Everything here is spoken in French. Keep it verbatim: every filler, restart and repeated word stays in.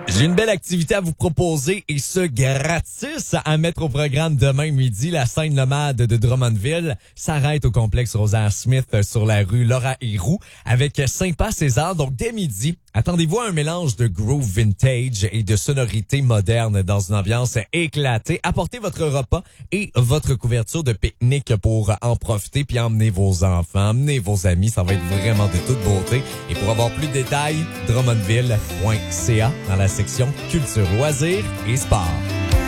J'ai une belle activité à vous proposer et ce gratis à mettre au programme demain midi. La scène nomade de Drummondville s'arrête au complexe Rosaire Smith sur la rue Laura Héroux avec Saint-Pas-César. Donc dès midi, attendez-vous à un mélange de groove vintage et de sonorités modernes dans une ambiance éclatée. Apportez votre repas et votre couverture de pique-nique pour en profiter puis emmenez vos enfants, emmenez vos amis. Ça va être vraiment de toute beauté. Et pour avoir plus de détails, drummondville point c a dans la section culture, loisirs et sport.